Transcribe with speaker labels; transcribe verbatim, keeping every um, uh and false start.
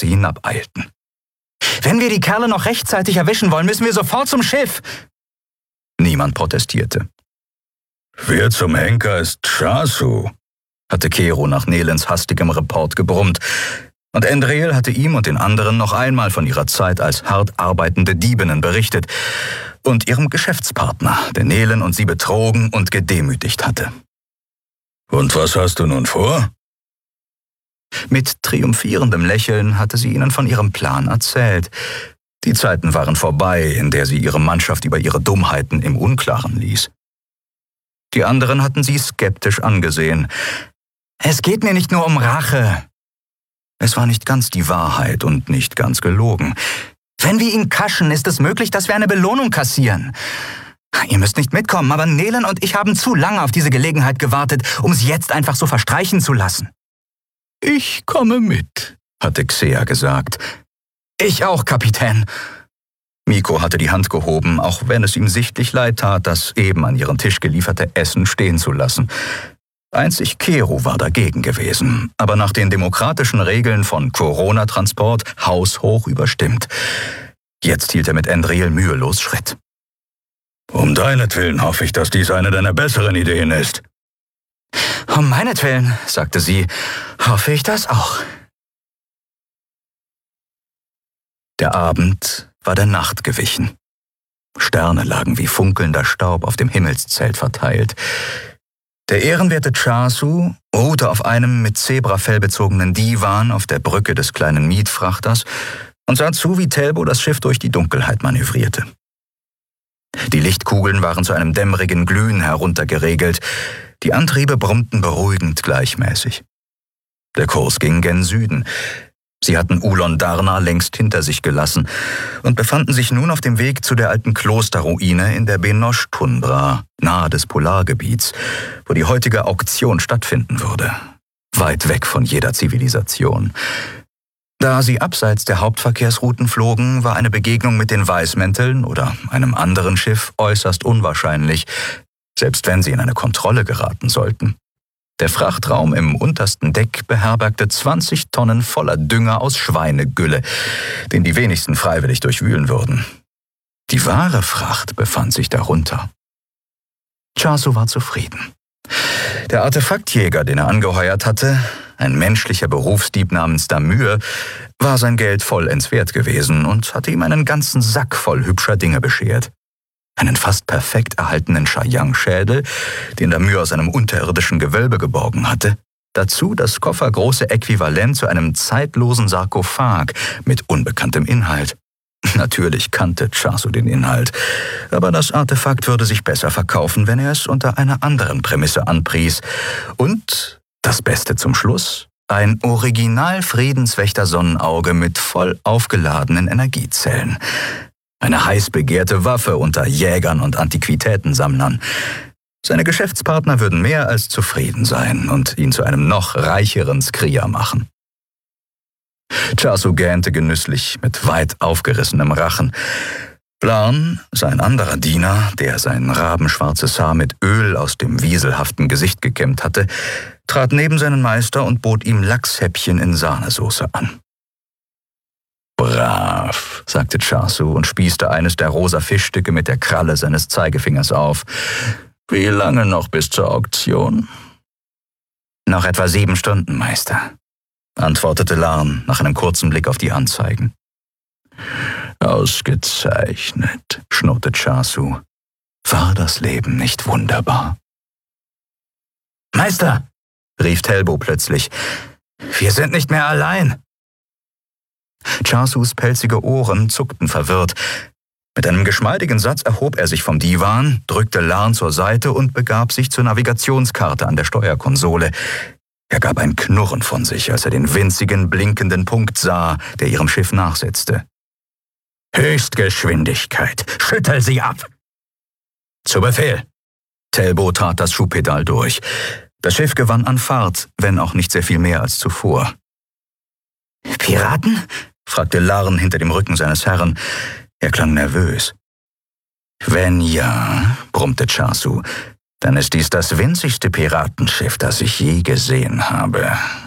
Speaker 1: sie hinabeilten. »Wenn wir die Kerle noch rechtzeitig erwischen wollen, müssen wir sofort zum Schiff!« Niemand protestierte.
Speaker 2: »Wer zum Henker ist Chasu?«,
Speaker 1: hatte Kero nach Nelens hastigem Report gebrummt, und Endreel hatte ihm und den anderen noch einmal von ihrer Zeit als hart arbeitende Diebinnen berichtet und ihrem Geschäftspartner, der Nelen und sie betrogen und gedemütigt hatte.
Speaker 2: »Und was hast du nun vor?«
Speaker 1: Mit triumphierendem Lächeln hatte sie ihnen von ihrem Plan erzählt. Die Zeiten waren vorbei, in der sie ihre Mannschaft über ihre Dummheiten im Unklaren ließ. Die anderen hatten sie skeptisch angesehen. »Es geht mir nicht nur um Rache.« Es war nicht ganz die Wahrheit und nicht ganz gelogen. »Wenn wir ihn kaschen, ist es möglich, dass wir eine Belohnung kassieren. Ihr müsst nicht mitkommen, aber Nelen und ich haben zu lange auf diese Gelegenheit gewartet, um sie jetzt einfach so verstreichen zu lassen.«
Speaker 2: »Ich komme mit«, hatte Xea gesagt.
Speaker 1: »Ich auch, Kapitän.« Miko hatte die Hand gehoben, auch wenn es ihm sichtlich leid tat, das eben an ihren Tisch gelieferte Essen stehen zu lassen. Einzig Kero war dagegen gewesen, aber nach den demokratischen Regeln von Corona-Transport haushoch überstimmt. Jetzt hielt er mit Endreel mühelos Schritt.
Speaker 2: »Um deinetwillen hoffe ich, dass dies eine deiner besseren Ideen ist.«
Speaker 1: »Um meinetwillen«, sagte sie, »hoffe ich das auch.« Der Abend war der Nacht gewichen. Sterne lagen wie funkelnder Staub auf dem Himmelszelt verteilt. Der ehrenwerte Chasu ruhte auf einem mit Zebrafell bezogenen Divan auf der Brücke des kleinen Mietfrachters und sah zu, wie Telbo das Schiff durch die Dunkelheit manövrierte. Die Lichtkugeln waren zu einem dämmerigen Glühen heruntergeregelt, die Antriebe brummten beruhigend gleichmäßig. Der Kurs ging gen Süden. Sie hatten Ulon Darna längst hinter sich gelassen und befanden sich nun auf dem Weg zu der alten Klosterruine in der Benosch-Tundra, nahe des Polargebiets, wo die heutige Auktion stattfinden würde, weit weg von jeder Zivilisation. Da sie abseits der Hauptverkehrsrouten flogen, war eine Begegnung mit den Weißmänteln oder einem anderen Schiff äußerst unwahrscheinlich, selbst wenn sie in eine Kontrolle geraten sollten. Der Frachtraum im untersten Deck beherbergte zwanzig Tonnen voller Dünger aus Schweinegülle, den die wenigsten freiwillig durchwühlen würden. Die wahre Fracht befand sich darunter. Chasu war zufrieden. Der Artefaktjäger, den er angeheuert hatte, ein menschlicher Berufsdieb namens Damür, war sein Geld vollends wert gewesen und hatte ihm einen ganzen Sack voll hübscher Dinge beschert. Einen fast perfekt erhaltenen Shayang-Schädel, den Damür aus einem unterirdischen Gewölbe geborgen hatte. Dazu das koffergroße Äquivalent zu einem zeitlosen Sarkophag mit unbekanntem Inhalt. Natürlich kannte Chasu den Inhalt, aber das Artefakt würde sich besser verkaufen, wenn er es unter einer anderen Prämisse anpries. Und, das Beste zum Schluss, ein Original-Friedenswächter-Sonnenauge mit voll aufgeladenen Energiezellen. Eine heiß begehrte Waffe unter Jägern und Antiquitätensammlern. Seine Geschäftspartner würden mehr als zufrieden sein und ihn zu einem noch reicheren Skrier machen. Chasu gähnte genüsslich mit weit aufgerissenem Rachen. Blarn, sein anderer Diener, der sein rabenschwarzes Haar mit Öl aus dem wieselhaften Gesicht gekämmt hatte, trat neben seinen Meister und bot ihm Lachshäppchen in Sahnesoße an. »Brav«, sagte Chasu und spießte eines der rosa Fischstücke mit der Kralle seines Zeigefingers auf. »Wie lange noch bis zur Auktion?« »Noch etwa sieben Stunden, Meister«, antwortete Larn nach einem kurzen Blick auf die Anzeigen. »Ausgezeichnet«, schnurrte Chasu. »War das Leben nicht wunderbar?« »Meister«, rief Telbo plötzlich, »wir sind nicht mehr allein.« Chasus pelzige Ohren zuckten verwirrt. Mit einem geschmeidigen Satz erhob er sich vom Divan, drückte Larn zur Seite und begab sich zur Navigationskarte an der Steuerkonsole. Er gab ein Knurren von sich, als er den winzigen, blinkenden Punkt sah, der ihrem Schiff nachsetzte. »Höchstgeschwindigkeit! Schüttel sie ab!« »Zu Befehl!« Telbo trat das Schuhpedal durch. Das Schiff gewann an Fahrt, wenn auch nicht sehr viel mehr als zuvor. »Piraten?« fragte Larn hinter dem Rücken seines Herrn. Er klang nervös. »Wenn ja«, brummte Chasu, »dann ist dies das winzigste Piratenschiff, das ich je gesehen habe.«